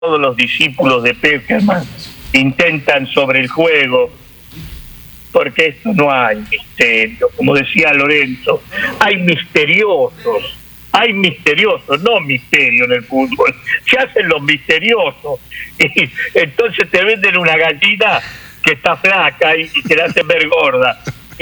todos los discípulos de Pekerman intentan sobre el juego, porque esto no hay misterio, como decía Lorenzo, hay misteriosos, no misterio en el fútbol, se hacen los misteriosos, y entonces te venden una gallina que está flaca y te la hacen ver gorda.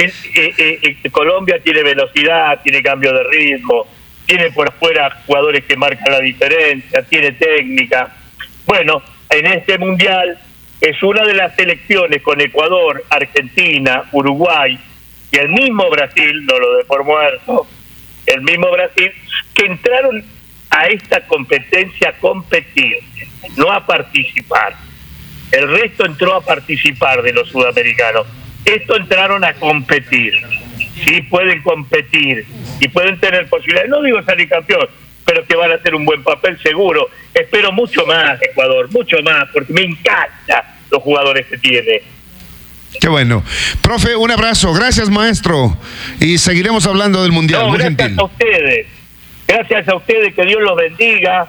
Colombia tiene velocidad, tiene cambio de ritmo, tiene por afuera jugadores que marcan la diferencia, tiene técnica. Bueno, en este mundial es una de las selecciones con Ecuador, Argentina, Uruguay y el mismo Brasil, no lo de por muerto, el mismo Brasil, que entraron a esta competencia a competir, no a participar. El resto entró a participar de los sudamericanos. Estos entraron a competir. Sí, pueden competir y pueden tener posibilidades, no digo salir campeón, pero que van a hacer un buen papel seguro. Espero mucho más, Ecuador, mucho más, porque me encanta los jugadores que tiene. Qué bueno. Profe, un abrazo. Gracias, maestro. Y seguiremos hablando del Mundial. No, muy gracias gentil. a ustedes. Gracias a ustedes, que Dios los bendiga.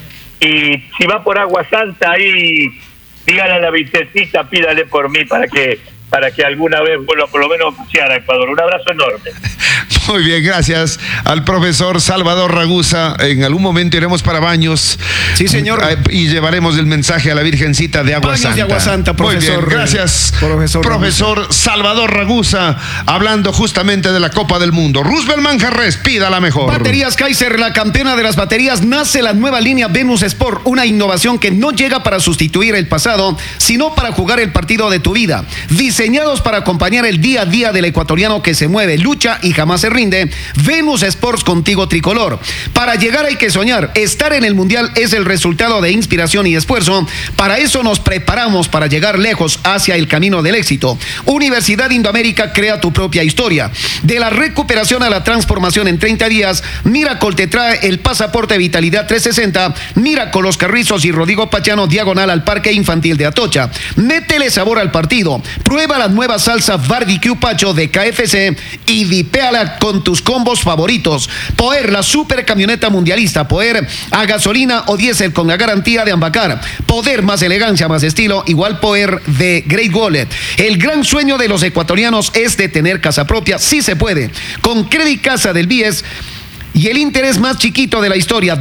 Y si va por Agua Santa, ahí dígale a la Virgencita, pídale por mí para que alguna vez, bueno, por lo menos pasear a Ecuador. Un abrazo enorme. Muy bien, gracias al profesor Salvador Ragusa. En algún momento iremos para Baños. Sí, señor. Y llevaremos el mensaje a la Virgencita de Agua Santa. Baños de Agua Santa, profesor. Muy bien, gracias, profesor Salvador Ragusa, hablando justamente de la Copa del Mundo. Roosevelt Manjarres, pida la mejor. Baterías Kaiser, la campeona de las baterías, nace la nueva línea Venus Sport, una innovación que no llega para sustituir el pasado, sino para jugar el partido de tu vida. Diseñados para acompañar el día a día del ecuatoriano que se mueve, lucha y jamás se rinde, Venus Sports contigo tricolor. Para llegar hay que soñar. Estar en el Mundial es el resultado de inspiración y esfuerzo. Para eso nos preparamos para llegar lejos hacia el camino del éxito. Universidad Indoamérica crea tu propia historia. De la recuperación a la transformación en 30 días, Miracle te trae el pasaporte Vitalidad 360, Miracle Los Carrizos y Rodrigo Pachano, diagonal al Parque Infantil de Atocha. Métele sabor al partido. Prueba la nueva salsa Barbecue Pacho de KFC y dipéala con tus combos favoritos. Poder, la super camioneta mundialista. Poder a gasolina o diésel con la garantía de Ambacar. Poder, más elegancia, más estilo, igual Poder de Great Wallet. El gran sueño de los ecuatorianos es de tener casa propia. Sí se puede. Con Credit Casa del BIES y el interés más chiquito de la historia,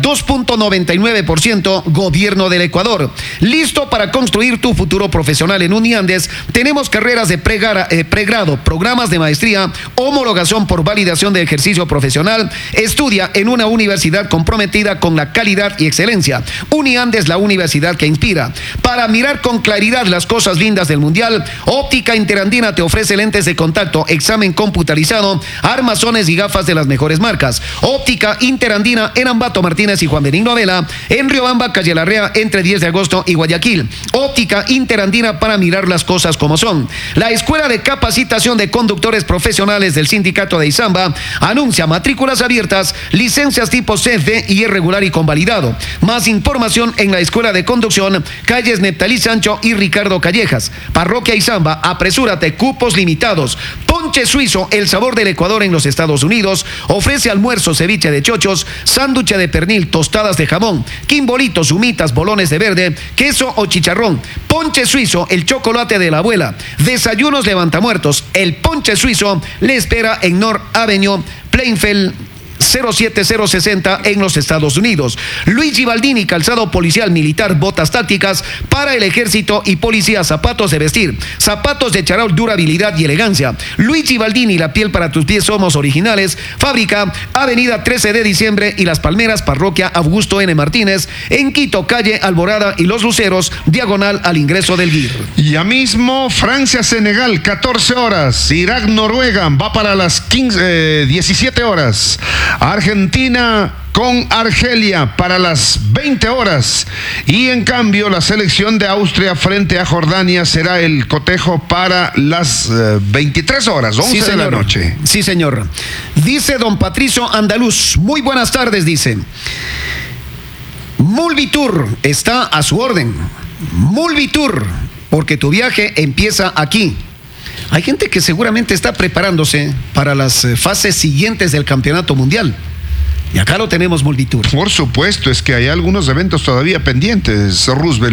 2.99%, Gobierno del Ecuador. Listo para construir tu futuro profesional en Uniandes. Tenemos carreras de pregrado, programas de maestría, homologación por validación de ejercicio profesional. Estudia en una universidad comprometida con la calidad y excelencia. Uniandes, la universidad que inspira. Para mirar con claridad las cosas lindas del Mundial, Óptica Interandina te ofrece lentes de contacto, examen computarizado, armazones y gafas de las mejores marcas. Óptica Interandina en Ambato Martínez y Juan Benigno Vela, en Riobamba, Calle Larrea, entre 10 de agosto y Guayaquil. Óptica Interandina para mirar las cosas como son. La Escuela de Capacitación de Conductores Profesionales del Sindicato de Izamba anuncia matrículas abiertas, licencias tipo C, D y irregular y convalidado. Más información en la Escuela de Conducción, calles Neptalí Sancho y Ricardo Callejas. Parroquia Izamba, apresúrate, cupos limitados. Ponche Suizo, el sabor del Ecuador en los Estados Unidos, ofrece almuerzo, ceviche de chochos, sándwich de pernil, tostadas de jamón, quimbolitos, humitas, bolones de verde, queso o chicharrón. Ponche Suizo, el chocolate de la abuela. Desayunos levantamuertos. El Ponche Suizo le espera en North Avenue, Plainfield 07060 en los Estados Unidos. Luigi Baldini, calzado policial militar, botas tácticas para el ejército y policía, zapatos de vestir, zapatos de charol, durabilidad y elegancia. Luigi Baldini, la piel para tus pies, somos originales. Fábrica, Avenida 13 de Diciembre y Las Palmeras, Parroquia Augusto N. Martínez, en Quito, calle Alborada y Los Luceros, diagonal al ingreso del GIR. Ya mismo, Francia-Senegal, 14 horas. Irak-Noruega, va para las 17 horas. Argentina con Argelia para las 20 horas. Y en cambio, la selección de Austria frente a Jordania será el cotejo para las 23 horas, 11 de la noche. Sí, señor. Dice don Patricio Andaluz, muy buenas tardes, dice. Mulvitur está a su orden. Mulvitur, porque tu viaje empieza aquí. Hay gente que seguramente está preparándose para las fases siguientes del campeonato mundial. Y acá lo tenemos Mulvitour. Por supuesto, es que hay algunos eventos todavía pendientes, Roosevelt.